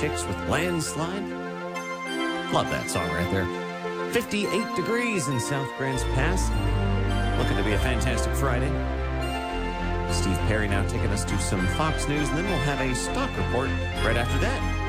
Chicks with Landslide. Love that song right there. 58 degrees in South Grants Pass. Looking to be a fantastic Friday. Steve Perry now taking us to some Fox News, and then we'll have a stock report right after that.